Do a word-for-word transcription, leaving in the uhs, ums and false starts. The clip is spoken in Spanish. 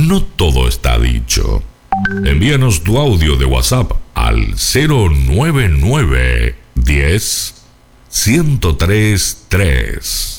no todo está dicho. Envíanos tu audio de WhatsApp al cero nueve nueve diez ciento tres tres.